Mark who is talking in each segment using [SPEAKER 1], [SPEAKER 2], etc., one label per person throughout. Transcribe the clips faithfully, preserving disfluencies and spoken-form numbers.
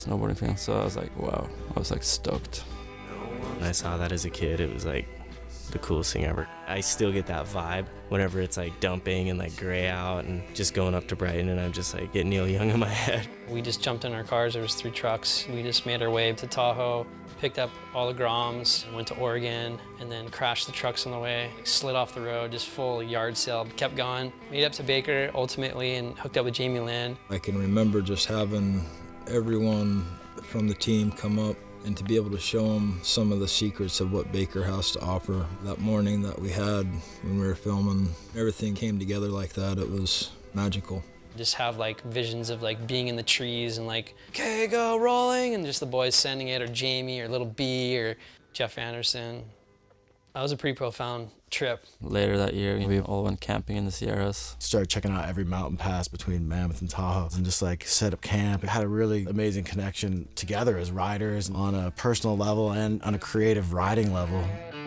[SPEAKER 1] snowboarding thing, so I was like, wow, I was like stoked.
[SPEAKER 2] When I saw that as a kid, it was like the coolest thing ever. I still get that vibe whenever it's like dumping and like gray out and just going up to Brighton, and I'm just like getting Neil Young in my head.
[SPEAKER 3] We just jumped in our cars. There was three trucks. We just made our way to Tahoe, picked up all the Groms, went to Oregon, and then crashed the trucks on the way, slid off the road, just full yard sale, kept going. Made up to Baker ultimately and hooked up with Jamie Lynn.
[SPEAKER 4] I can remember just having everyone from the team come up and to be able to show them some of the secrets of what Baker has to offer. That morning that we had when we were filming, everything came together like that. It was magical.
[SPEAKER 3] Just have like visions of like being in the trees and like, okay, go rolling, and just the boys sending it, or Jamie or Little B or Jeff Anderson. That was a pretty profound trip.
[SPEAKER 1] Later that year, we all went camping in the Sierras.
[SPEAKER 5] Started checking out every mountain pass between Mammoth and Tahoe and just like set up camp. We had a really amazing connection together as riders on a personal level and on a creative riding level.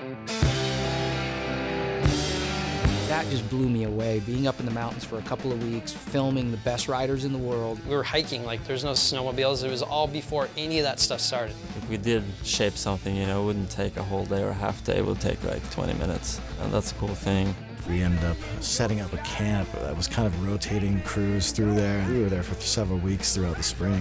[SPEAKER 6] That just blew me away, being up in the mountains for a couple of weeks, filming the best riders in the world.
[SPEAKER 3] We were hiking, like there's no snowmobiles. It was all before any of that stuff started.
[SPEAKER 1] If we did shape something, you know, it wouldn't take a whole day or a half day. It would take like twenty minutes, and that's a cool thing.
[SPEAKER 5] We ended up setting up a camp that was kind of rotating crews through there. We were there for several weeks throughout the spring.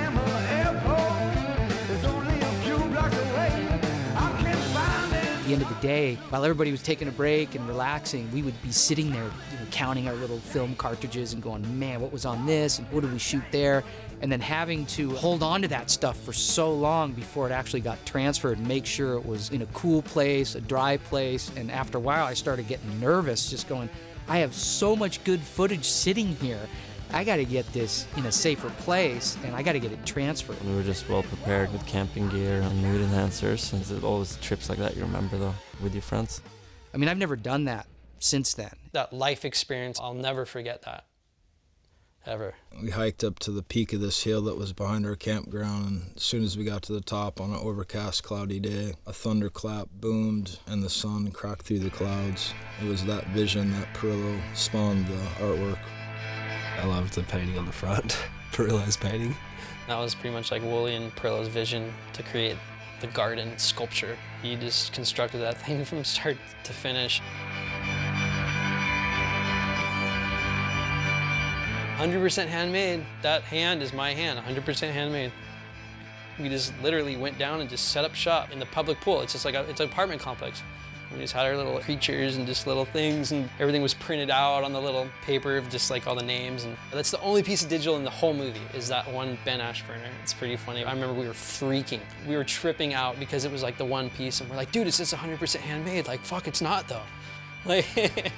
[SPEAKER 6] At the end of the day, while everybody was taking a break and relaxing, we would be sitting there, you know, counting our little film cartridges and going, man, what was on this and what did we shoot there? And then having to hold on to that stuff for so long before it actually got transferred and make sure it was in a cool place, a dry place. And after a while, I started getting nervous, just going, I have so much good footage sitting here. I got to get this in a safer place, and I got to get it transferred.
[SPEAKER 1] We were just well prepared with camping gear and mood enhancers. And it's always trips like that you remember, though, with your friends.
[SPEAKER 6] I mean, I've never done that since then.
[SPEAKER 3] That life experience, I'll never forget that, ever.
[SPEAKER 4] We hiked up to the peak of this hill that was behind our campground, and as soon as we got to the top on an overcast, cloudy day, a thunderclap boomed and the sun cracked through the clouds. It was that vision that Perillo spawned the artwork.
[SPEAKER 7] I loved the painting on the front, Perillo's painting.
[SPEAKER 3] That was pretty much like Wooly and Perillo's vision to create the garden sculpture. He just constructed that thing from start to finish. one hundred percent handmade. That hand is my hand, one hundred percent handmade. We just literally went down and just set up shop in the public pool. It's just like a, it's an apartment complex. We just had our little creatures and just little things, and everything was printed out on the little paper of just like all the names. And that's the only piece of digital in the whole movie is that one Ben Ashburner. It's pretty funny. I remember we were freaking. We were tripping out because it was like the one piece, and we're like, dude, it's just one hundred percent handmade. Like, fuck, it's not though. Like,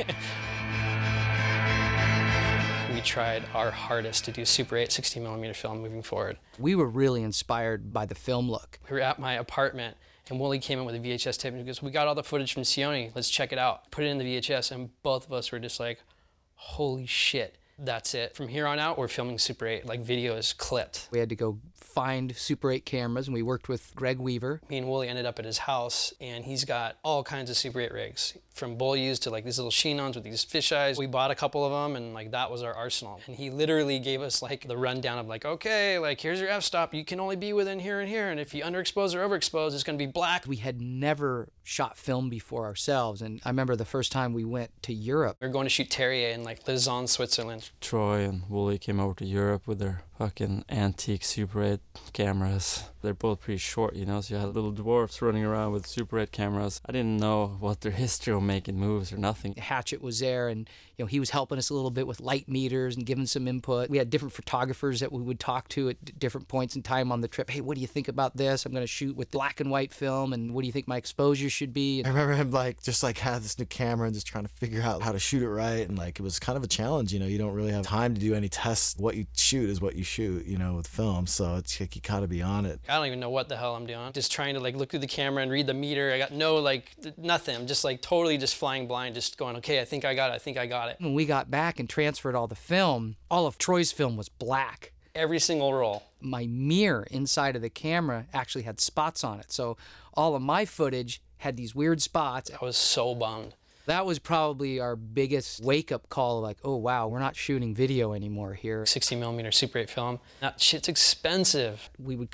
[SPEAKER 3] we tried our hardest to do Super eight sixty millimeter film moving forward.
[SPEAKER 6] We were really inspired by the film look.
[SPEAKER 3] We were at my apartment, and Wooly came in with a V H S tape and he goes, we got all the footage from Sione, let's check it out. Put it in the V H S, and both of us were just like, holy shit, that's it. From here on out, we're filming Super eight, like video is clipped.
[SPEAKER 6] We had to go find Super eight cameras, and we worked with Greg Weaver.
[SPEAKER 3] Me and Wooly ended up at his house, and he's got all kinds of Super eight rigs, from Beaulieu's to like these little Chinons with these fish eyes. We bought a couple of them, and like that was our arsenal. And he literally gave us like the rundown of like, okay, like here's your f-stop, you can only be within here and here, and if you underexpose or overexpose, it's gonna be black.
[SPEAKER 6] We had never shot film before ourselves, and I remember the first time we went to Europe.
[SPEAKER 3] We were going to shoot Terrier in like Lausanne, Switzerland.
[SPEAKER 1] Troy and Wooly came over to Europe with their fucking antique Super eight cameras. They're both pretty short, you know, so you had little dwarfs running around with Super eight cameras. I didn't know what their history of making movies or nothing.
[SPEAKER 6] Hatchet was there, and you know he was helping us a little bit with light meters and giving some input. We had different photographers that we would talk to at d- different points in time on the trip. Hey, what do you think about this? I'm going to shoot with black and white film, and what do you think my exposure should be?
[SPEAKER 5] I remember him like just like had this new camera and just trying to figure out how to shoot it right, and like it was kind of a challenge. You know, you don't really have time to do any tests. What you shoot is what you shoot, you know, with film. So it's like you gotta be on it.
[SPEAKER 3] I don't even know what the hell I'm doing. Just trying to like look through the camera and read the meter. I got no like nothing. I'm just like totally just flying blind, just going, okay, I think I got it. I think I got it.
[SPEAKER 6] When we got back and transferred all the film, all of Troy's film was black.
[SPEAKER 3] Every single roll.
[SPEAKER 6] My mirror inside of the camera actually had spots on it. So all of my footage had these weird spots.
[SPEAKER 3] I was so bummed.
[SPEAKER 6] That was probably our biggest wake-up call, like, oh, wow, we're not shooting video anymore here.
[SPEAKER 3] sixty millimeter Super eight film. That shit's expensive.
[SPEAKER 6] We would